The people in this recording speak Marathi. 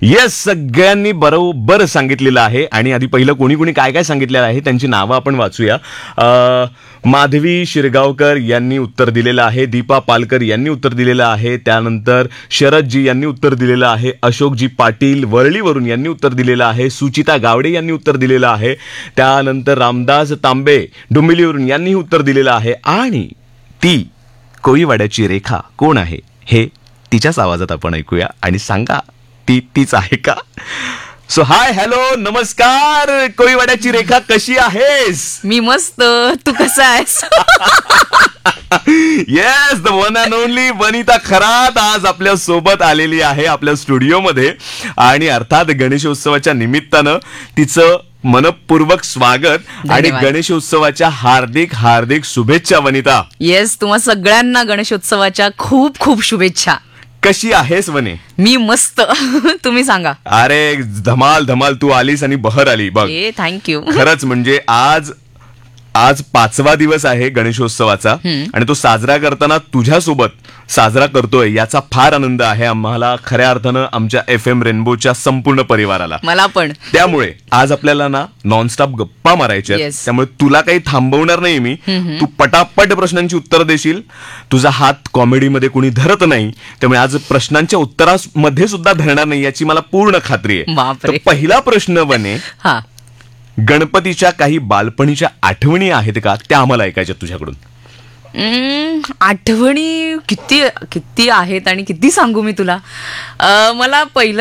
येस, सगळ्यांनी बरोबर सांगितलेलं आहे. आणि आधी पहिलं कोणी कोणी काय काय सांगितलेलं आहे त्यांची नावं आपण वाचूया. माधवी शिरगावकर यांनी उत्तर दिलेलं आहे. दीपा पालकर यांनी उत्तर दिलेलं आहे. त्यानंतर शरदजी यांनी उत्तर दिलेलं आहे. अशोकजी पाटील वरळीवरून यांनी उत्तर दिलेलं आहे. सुचिता गावडे यांनी उत्तर दिलेलं आहे. त्यानंतर रामदास तांबे डुंबिलीवरून यांनी उत्तर दिलेलं आहे. आणि ती कोळीवाड्याची रेखा कोण आहे हे तिच्याच आवाजात आपण ऐकूया आणि सांगा तीच आहे का. सो हाय, हॅलो, नमस्कार कोळीवाड्याची रेखा, कशी आहेस? मी मस्त, तू कसा आहेस? Yes, the one and only Vanita Kharat आज आपल्या सोबत आलेली आहे आपल्या स्टुडिओमध्ये. आणि अर्थात गणेशोत्सवाच्या निमित्तानं तिचं मनपूर्वक स्वागत आणि गणेशोत्सवाच्या हार्दिक हार्दिक शुभेच्छा वनिता. येस, तुम्हा सगळ्यांना गणेशोत्सवाच्या खूप खूप शुभेच्छा. कशी आहेस वने? मी मस्त. तुम्ही सांगा. अरे धमाल धमाल, तू आलीस आणि बहर आली बघ. थँक्यू. खरंच म्हणजे आज 5वा दिवस आहे गणेशोत्सवाचा आणि तो साजरा करताना तुझ्यासोबत साजरा करतोय याचा फार आनंद आहे आम्हाला, खऱ्या अर्थानं आमच्या FM रेनबोच्या संपूर्ण परिवाराला. मला पण. त्यामुळे आज आपल्याला ना नॉनस्टॉप गप्पा मारायच्या, त्यामुळे तुला काही थांबवणार नाही मी. तू पटापट प्रश्नांची उत्तर देशील. तुझा हात कॉमेडीमध्ये कोणी धरत नाही, त्यामुळे आज प्रश्नांच्या उत्तरामध्ये सुद्धा धरणार नाही याची मला पूर्ण खात्री आहे. तर पहिला प्रश्न वने, गणपतीच्या काही बालपणीच्या आठवणी आहेत का, त्या आम्हाला ऐकायच्या तुझ्याकडून. आठवणी किती किती आहेत आणि किती सांगू मी तुला. मला पहिलं